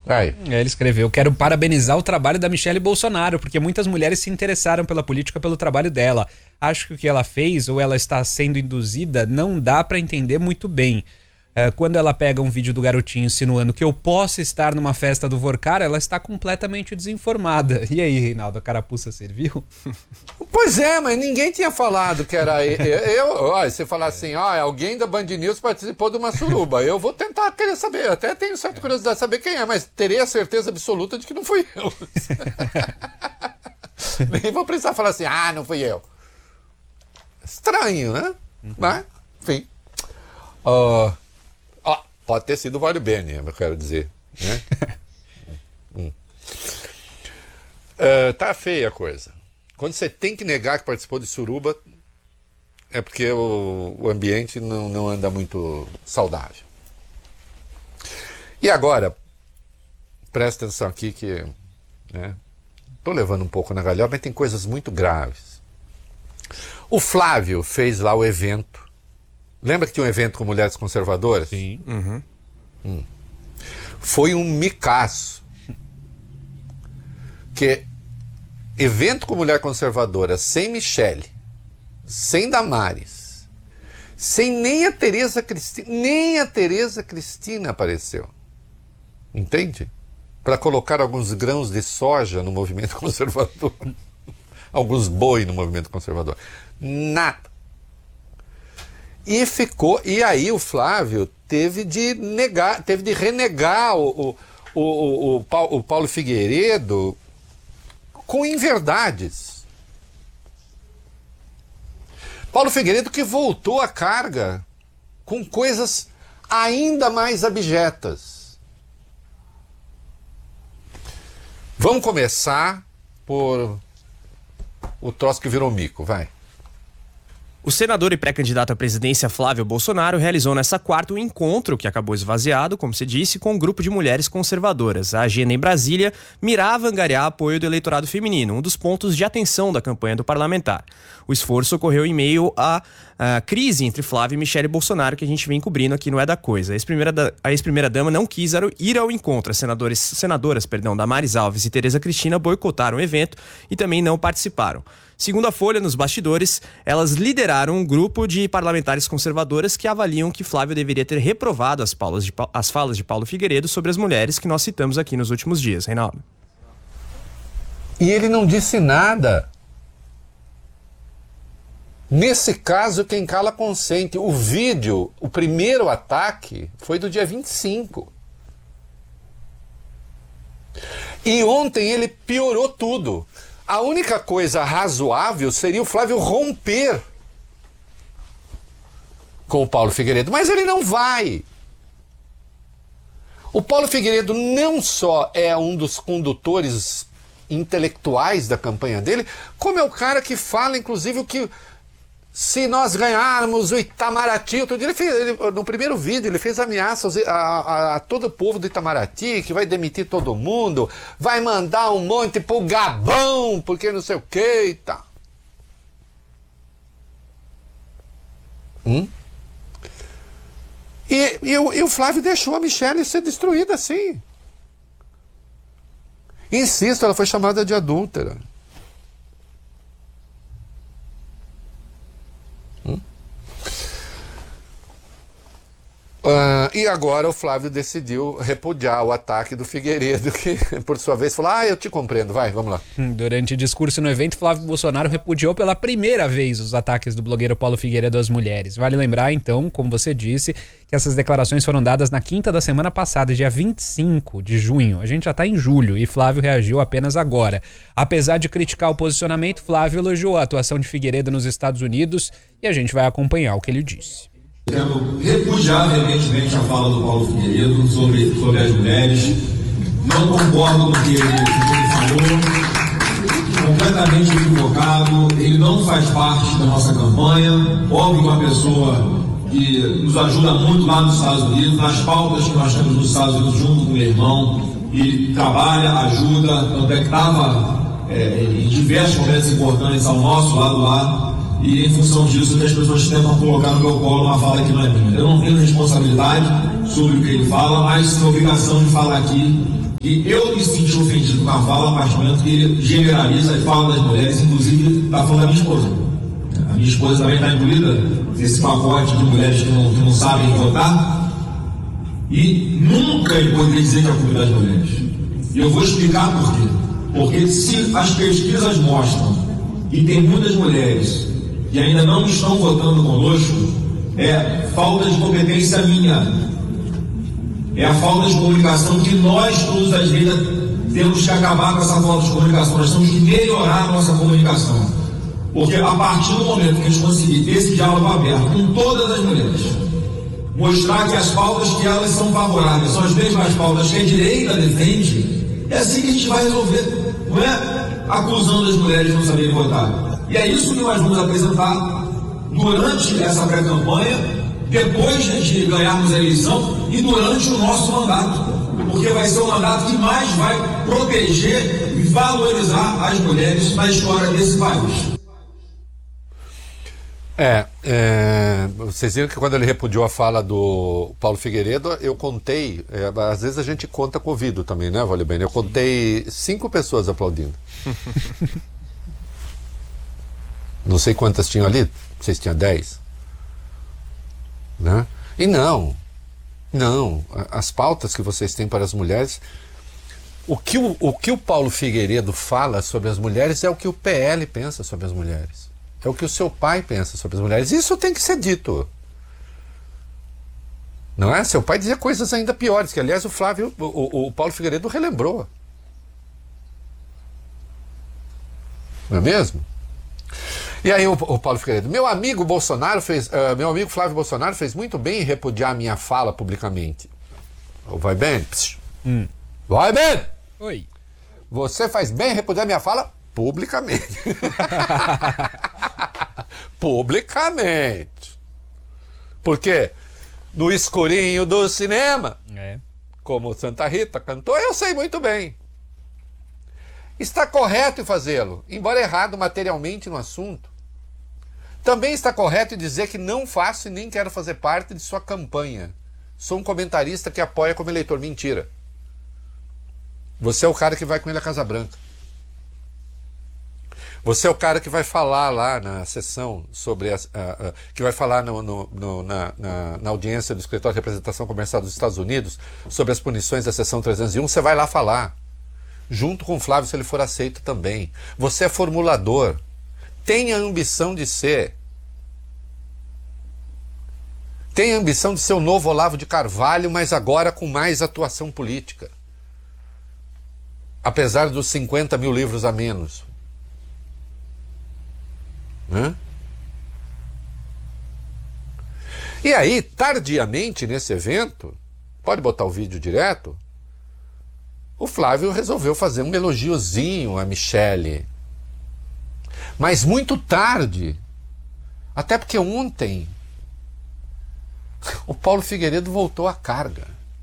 Aí. Ele escreveu: quero parabenizar o trabalho da Michelle Bolsonaro, porque muitas mulheres se interessaram pela política pelo trabalho dela. Acho que o que ela fez ou ela está sendo induzida não dá para entender muito bem. Quando ela pega um vídeo do garotinho insinuando que eu posso estar numa festa do Vorcar, ela está completamente desinformada. E aí, Reinaldo, a carapuça serviu? Pois é, mas ninguém tinha falado que era olha, você falar assim, alguém da Band News participou de uma suruba. Eu vou tentar querer saber, até tenho certa curiosidade de saber quem é, mas terei a certeza absoluta de que não fui eu. Nem vou precisar falar assim, não fui eu. Estranho, né? Mas, enfim. Pode ter sido o Vale Bene, eu quero dizer. Né? Tá feia a coisa. Quando você tem que negar que participou de suruba, é porque o ambiente não anda muito saudável. E agora, presta atenção aqui que... Tô levando um pouco na galhofa, mas tem coisas muito graves. O Flávio fez lá o evento. Lembra que tinha um evento com mulheres conservadoras? Sim. Uhum. Foi um micaço. Que evento com mulher conservadora, sem Michele, sem Damares, sem nem a Tereza Cristina apareceu. Entende? Para colocar alguns grãos de soja no movimento conservador. Alguns boi no movimento conservador. Nada. E aí o Flávio teve de renegar o Paulo Figueiredo com inverdades. Paulo Figueiredo que voltou à carga com coisas ainda mais abjetas. Vamos começar por o troço que virou mico, vai. O senador e pré-candidato à presidência Flávio Bolsonaro realizou nesta quarta um encontro que acabou esvaziado, como se disse, com um grupo de mulheres conservadoras. A agenda em Brasília mirava angariar apoio do eleitorado feminino, um dos pontos de atenção da campanha do parlamentar. O esforço ocorreu em meio à crise entre Flávio e Michelle Bolsonaro, que a gente vem cobrindo aqui no É da Coisa. A ex-primeira-dama não quis ir ao encontro. As senadoras Damares Alves e Tereza Cristina boicotaram o evento e também não participaram. Segundo a Folha, nos bastidores, elas lideraram um grupo de parlamentares conservadoras que avaliam que Flávio deveria ter reprovado as falas de Paulo Figueiredo sobre as mulheres que nós citamos aqui nos últimos dias, Reinaldo. E ele não disse nada. Nesse caso, quem cala consente. O vídeo, o primeiro ataque, foi do dia 25. E ontem ele piorou tudo. A única coisa razoável seria o Flávio romper com o Paulo Figueiredo, mas ele não vai. O Paulo Figueiredo não só é um dos condutores intelectuais da campanha dele, como é o cara que fala, inclusive, que se nós ganharmos o Itamaraty, outro dia no primeiro vídeo ele fez ameaças a todo o povo do Itamaraty, que vai demitir todo mundo, vai mandar um monte pro Gabão, porque não sei o que e tal. E o Flávio deixou a Michelle ser destruída assim. Insisto, ela foi chamada de adúltera. E agora o Flávio decidiu repudiar o ataque do Figueiredo, que por sua vez falou, eu te compreendo, vai, vamos lá. Durante discurso no evento, Flávio Bolsonaro repudiou pela primeira vez os ataques do blogueiro Paulo Figueiredo às mulheres. Vale lembrar, então, como você disse, que essas declarações foram dadas na quinta da semana passada, dia 25 de junho. A gente já está em julho e Flávio reagiu apenas agora. Apesar de criticar o posicionamento, Flávio elogiou a atuação de Figueiredo nos Estados Unidos e a gente vai acompanhar o que ele disse. Quero repudiar veementemente a fala do Paulo Figueiredo sobre as mulheres. Não concordo com o que ele falou. Completamente equivocado. Ele não faz parte da nossa campanha. Óbvio que é uma pessoa que nos ajuda muito lá nos Estados Unidos, nas pautas que nós temos nos Estados Unidos, junto com o meu irmão. E trabalha, ajuda. Tanto é que estava em diversos momentos importantes ao nosso lado lá. E em função disso que as pessoas tentam colocar no meu colo uma fala que não é minha. Eu não tenho responsabilidade sobre o que ele fala, mas tenho obrigação de falar aqui que eu me senti ofendido com a fala a partir do momento que ele generaliza e fala das mulheres, inclusive está falando da minha esposa. A minha esposa também está incluída nesse pacote de mulheres que não sabem votar, e nunca ele poderia dizer que é a culpa das mulheres. E eu vou explicar por quê. Porque se as pesquisas mostram que tem muitas mulheres que ainda não estão votando conosco, é falta de competência minha. É a falta de comunicação que nós, todos da direita, temos que acabar com essa falta de comunicação. Nós temos que melhorar a nossa comunicação. Porque a partir do momento que a gente conseguir ter esse diálogo aberto com todas as mulheres, mostrar que as pautas que elas são favoráveis são as mesmas pautas que a direita defende, é assim que a gente vai resolver. Não é acusando as mulheres de não saberem votar. E é isso que nós vamos apresentar durante essa pré-campanha, depois de ganharmos a eleição e durante o nosso mandato, porque vai ser o mandato que mais vai proteger e valorizar as mulheres na história desse país. Vocês viram que quando ele repudiou a fala do Paulo Figueiredo, eu contei, às vezes a gente conta com o ouvido também, né, Vale Bem? Eu contei 5 pessoas aplaudindo. Não sei quantas tinham ali, vocês tinham 10. Né? E não, as pautas que vocês têm para as mulheres, o que o Paulo Figueiredo fala sobre as mulheres é o que o PL pensa sobre as mulheres, é o que o seu pai pensa sobre as mulheres. Isso tem que ser dito, não é? Seu pai dizia coisas ainda piores, que aliás o Paulo Figueiredo relembrou, não é mesmo? E aí o Paulo Figueiredo, meu amigo Flávio Bolsonaro fez muito bem em repudiar a minha fala publicamente. Vai bem? Vai bem? Oi. Você faz bem em repudiar a minha fala publicamente. Publicamente. Porque no escurinho do cinema, como Santa Rita cantou, eu sei muito bem. Está correto em fazê-lo, embora errado materialmente no assunto. Também está correto em dizer que não faço e nem quero fazer parte de sua campanha. Sou um comentarista que apoia como eleitor. Mentira. Você é o cara que vai com ele à Casa Branca. Você é o cara que vai falar lá na sessão sobre que vai falar na audiência do Escritório de Representação Comercial dos Estados Unidos sobre as punições da seção 301. Você vai lá falar. Junto com o Flávio, se ele for aceito também. Você é formulador. Tem a ambição de ser. Tem a ambição de ser o novo Olavo de Carvalho, mas agora com mais atuação política. Apesar dos 50 mil livros a menos. Né? E aí, tardiamente nesse evento, pode botar o vídeo direto, o Flávio resolveu fazer um elogiozinho a Michele. Mas muito tarde. Até porque ontem o Paulo Figueiredo voltou à carga.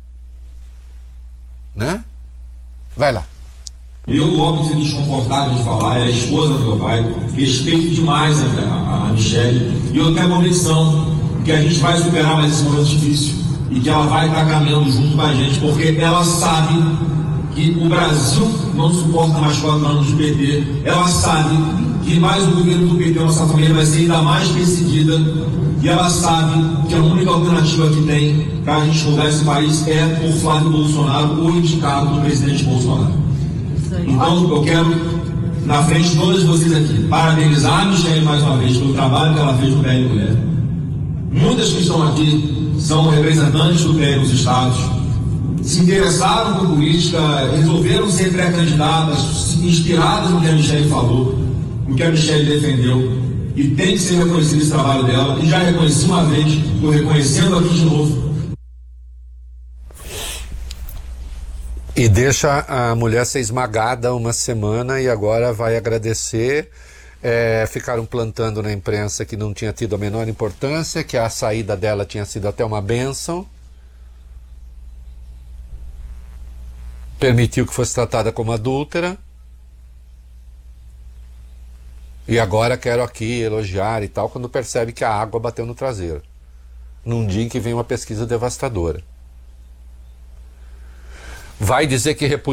Né? Vai lá. Eu logo me senti desconfortável de falar, é a esposa do meu pai, respeito demais a Michele, e eu tenho a convicção que a gente vai superar mais esse momento difícil e que ela vai estar caminhando junto com a gente, porque ela sabe que o Brasil não suporta mais 4 anos de PT. Ela sabe que mais o governo do PT, nossa família, vai ser ainda mais perseguida. E ela sabe que a única alternativa que tem para a gente mudar esse país é por Flávio Bolsonaro ou indicado do presidente Bolsonaro. Então, eu quero, na frente de todas vocês aqui, parabenizar a Michele mais uma vez pelo trabalho que ela fez no PL Mulher. Muitas que estão aqui são representantes do PL nos estados, se interessaram por política, resolveram ser pré-candidatas, inspiradas no que a Michele falou, no que a Michele defendeu, e tem que ser reconhecido esse trabalho dela, e já reconheci uma vez, estou reconhecendo aqui de novo. E deixa a mulher ser esmagada uma semana e agora vai agradecer. Ficaram plantando na imprensa que não tinha tido a menor importância, que a saída dela tinha sido até uma bênção. Permitiu que fosse tratada como adúltera. E agora quero aqui elogiar e tal, quando percebe que a água bateu no traseiro. Num dia em que vem uma pesquisa devastadora. vai dizer que